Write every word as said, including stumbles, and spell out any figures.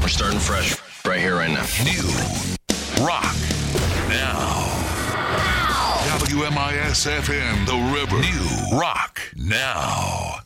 We're starting fresh right here, right now. New rock now. W M I S F M, The River. New rock now.